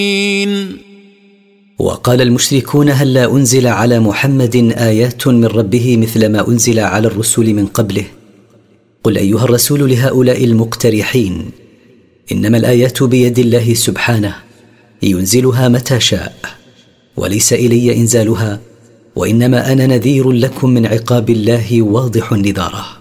وقال المشركون: هلا أنزل على محمد آيات من ربه مثل ما أنزل على الرسل من قبله؟ قل أيها الرسول لهؤلاء المقترحين: إنما الآيات بيد الله سبحانه، ينزلها متى شاء، وليس إلي إنزالها، وإنما أنا نذير لكم من عقاب الله واضح النذارة.